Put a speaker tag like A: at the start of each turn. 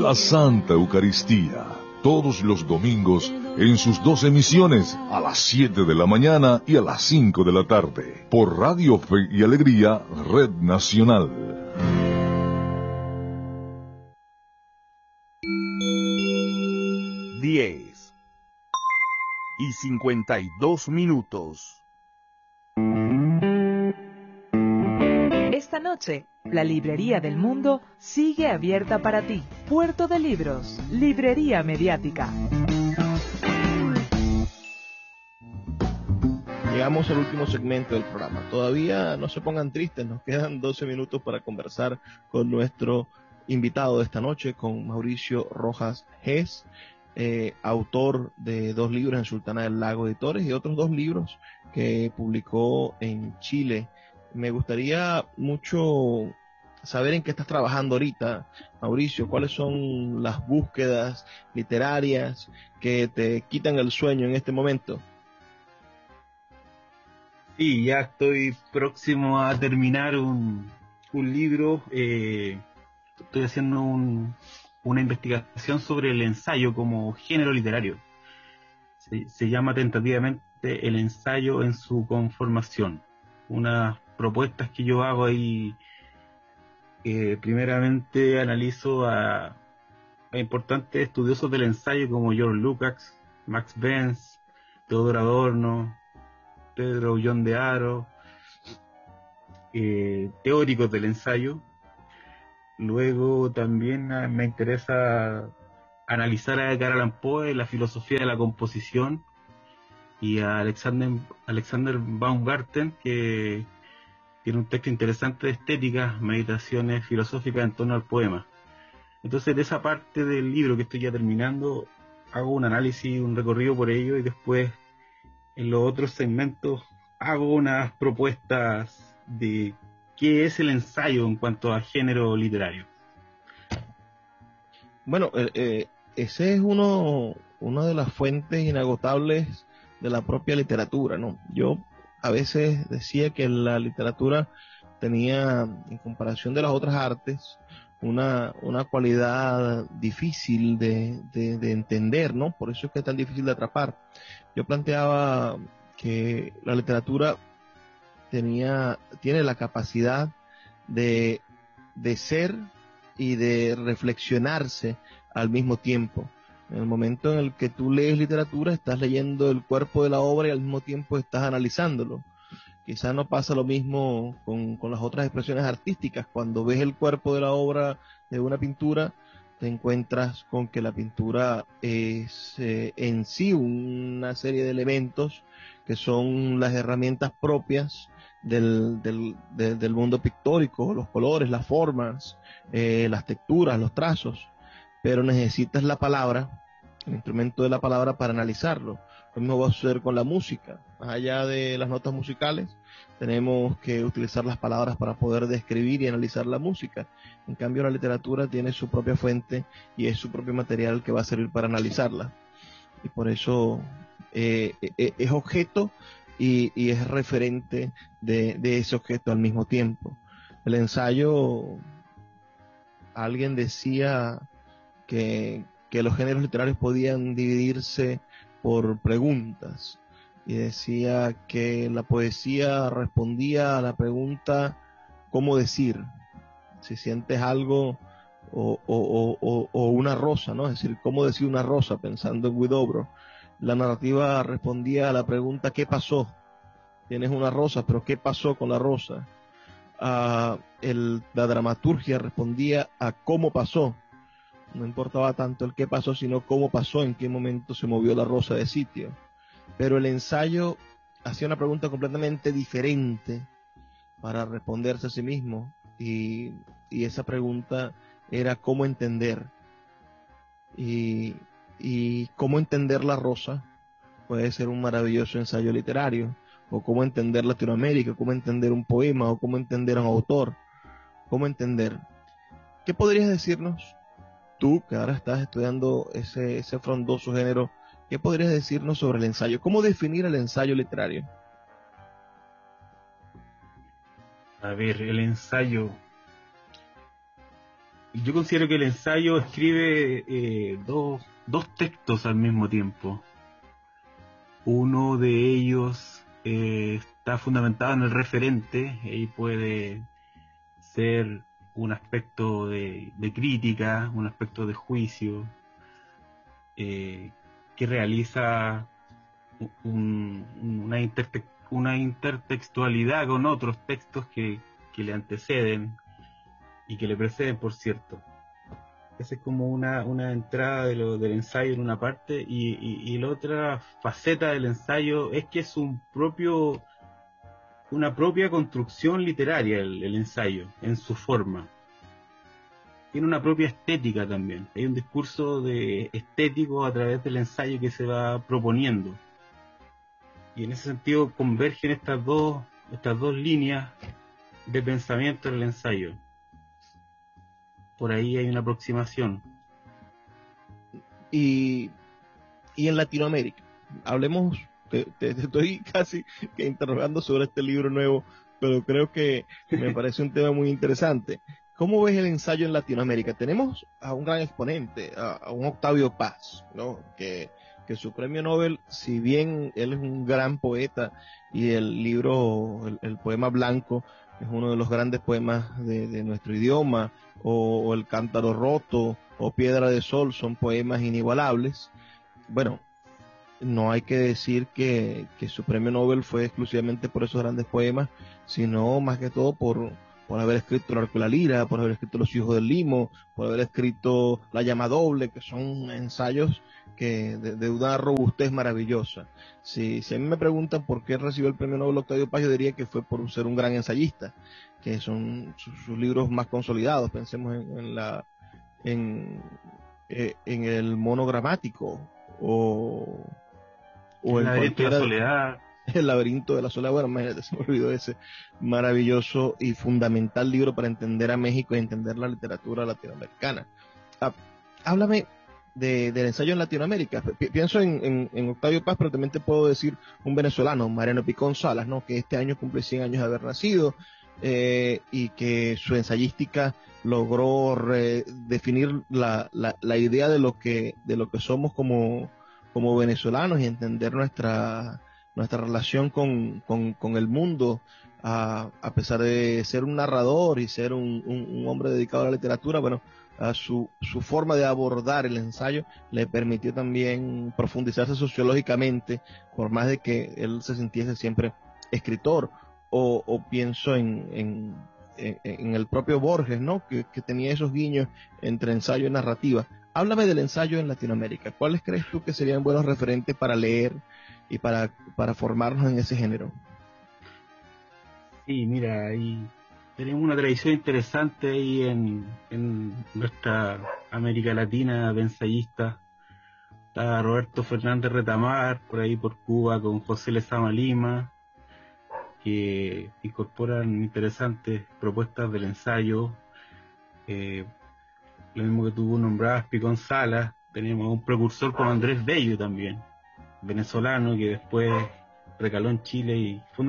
A: la Santa Eucaristía, todos los domingos en sus dos emisiones, a las 7 de la mañana y a las 5 de la tarde, por Radio Fe y Alegría, Red Nacional.
B: Diez y 52 minutos.
C: Esta noche, la Librería del Mundo sigue abierta para ti. Puerto de Libros, Librería Mediática.
D: Llegamos al último segmento del programa. Todavía no se pongan tristes, nos quedan 12 minutos para conversar con nuestro invitado de esta noche, con Mauricio Rojas Gess, autor de 2 libros en Sultana del Lago Editores y otros 2 libros que publicó en Chile. Me gustaría mucho saber en qué estás trabajando ahorita, Mauricio. ¿Cuáles son las búsquedas literarias que te quitan el sueño en este momento?
E: Sí, ya estoy próximo a terminar un libro. Estoy haciendo una investigación sobre el ensayo como género literario. Se llama tentativamente El ensayo en su conformación. Unas propuestas que yo hago ahí, primeramente analizo a importantes estudiosos del ensayo como George Lukács, Max Benz, Teodoro Adorno, Pedro John de Haro, teóricos del ensayo. Luego también me interesa analizar a Edgar Allan Poe, la filosofía de la composición, y a Alexander Baumgarten, que tiene un texto interesante de estética, meditaciones filosóficas en torno al poema. Entonces, de esa parte del libro que estoy ya terminando, hago un análisis, un recorrido por ello, y después en los otros segmentos hago unas propuestas de qué es el ensayo en cuanto a género literario.
D: Bueno, ese es una de las fuentes inagotables de la propia literatura, ¿no? Yo a veces decía que la literatura tenía, en comparación de las otras artes, una cualidad difícil de entender, ¿no? Por eso es que es tan difícil de atrapar. Yo planteaba que la literatura tiene la capacidad de ser y de reflexionarse al mismo tiempo. En el momento en el que tú lees literatura, estás leyendo el cuerpo de la obra y al mismo tiempo estás analizándolo. Quizás no pasa lo mismo con las otras expresiones artísticas. Cuando ves el cuerpo de la obra de una pintura, te encuentras con que la pintura es en sí una serie de elementos que son las herramientas propias del mundo pictórico, los colores, las formas, las texturas, los trazos, pero necesitas la palabra, el instrumento de la palabra para analizarlo. Lo mismo va a suceder con la música. Más allá de las notas musicales, tenemos que utilizar las palabras para poder describir y analizar la música. En cambio, la literatura tiene su propia fuente y es su propio material que va a servir para analizarla. Y por eso es objeto y es referente de ese objeto al mismo tiempo. El ensayo, alguien decía que los géneros literarios podían dividirse por preguntas, y decía que la poesía respondía a la pregunta ¿cómo decir? Si sientes algo o una rosa, ¿no? Es decir, ¿cómo decir una rosa? Pensando en Huidobro. La narrativa respondía a la pregunta ¿qué pasó? Tienes una rosa, pero ¿qué pasó con la rosa? La dramaturgia respondía a cómo pasó. No importaba tanto el qué pasó, sino cómo pasó, en qué momento se movió la rosa de sitio. Pero el ensayo hacía una pregunta completamente diferente para responderse a sí mismo, y esa pregunta era cómo entender. Y cómo entender la rosa puede ser un maravilloso ensayo literario, o cómo entender Latinoamérica, cómo entender un poema, o cómo entender a un autor, cómo entender. ¿Qué podrías decirnos? Tú, que ahora estás estudiando ese frondoso género, ¿qué podrías decirnos sobre el ensayo? ¿Cómo definir el ensayo literario?
E: A ver, el ensayo yo considero que el ensayo escribe dos textos al mismo tiempo. Uno de ellos está fundamentado en el referente, y puede ser un aspecto de crítica, un aspecto de juicio, que realiza una intertextualidad con otros textos que le anteceden y que le preceden, por cierto. Esa es como una entrada del ensayo en una parte, y la otra faceta del ensayo es que es una propia construcción literaria el ensayo, en su forma. Tiene una propia estética también. Hay un discurso estético a través del ensayo que se va proponiendo. Y en ese sentido convergen estas dos líneas de pensamiento en el ensayo. Por ahí hay una aproximación.
D: Y en Latinoamérica, hablemos, te estoy casi que interrogando sobre este libro nuevo, pero creo que me parece un tema muy interesante. ¿Cómo ves el ensayo en Latinoamérica? Tenemos a un gran exponente, a un Octavio Paz, ¿no? Que su premio Nobel, si bien él es un gran poeta y el libro, el poema Blanco, es uno de los grandes poemas de nuestro idioma, o El Cántaro Roto, o Piedra de Sol, son poemas inigualables. Bueno, no hay que decir que su premio Nobel fue exclusivamente por esos grandes poemas, sino más que todo por haber escrito El Arco y la Lira, por haber escrito Los Hijos del Limo, por haber escrito La Llama Doble, que son ensayos que de una robustez maravillosa. Si a mí me preguntan por qué recibió el premio Nobel Octavio Paz, yo diría que fue por ser un gran ensayista, que son sus libros más consolidados. Pensemos en el monogramático, o
E: El
D: en
E: laberinto de la
D: cualquiera,
E: soledad.
D: El laberinto de la soledad. Bueno, imagínate, se me olvidó ese maravilloso y fundamental libro para entender a México y entender la literatura latinoamericana. Háblame del ensayo en Latinoamérica. Pienso en Octavio Paz, pero también te puedo decir un venezolano, Mariano Picón Salas, ¿no? Que este año cumple 100 años de haber nacido, y que su ensayística logró definir la idea de lo que somos como venezolanos, y entender nuestra relación con el mundo, a pesar de ser un narrador y ser un hombre dedicado a la literatura. Bueno, a su forma de abordar el ensayo le permitió también profundizarse sociológicamente, por más de que él se sintiese siempre escritor. O pienso en el propio Borges, ¿no? Que tenía esos guiños entre ensayo y narrativa. Háblame del ensayo en Latinoamérica. ¿Cuáles crees tú que serían buenos referentes para leer y para formarnos en ese género?
E: Sí, mira, ahí tenemos una tradición interesante ahí en nuestra América Latina de ensayistas. Está Roberto Fernández Retamar, por ahí por Cuba, con José Lezama Lima, que incorporan interesantes propuestas del ensayo. Lo mismo que tú nombrabas, Picón Salas. Tenemos un precursor como Andrés Bello también, venezolano, que después recaló en Chile y